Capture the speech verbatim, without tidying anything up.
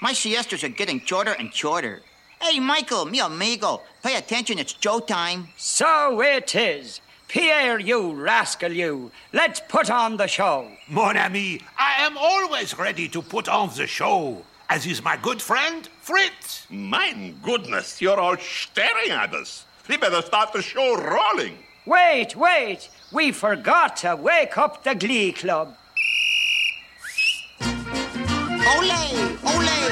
My siestas are getting shorter and shorter. Hey, Michael, mi amigo, pay attention, it's Joe time. So it is. Pierre, you rascal, you. Let's put on the show. Mon ami, I am always ready to put on the show, as is my good friend, Fritz. My goodness, you're all staring at us. We better start the show rolling. Wait, wait. We forgot to wake up the Glee Club. Ole, ole,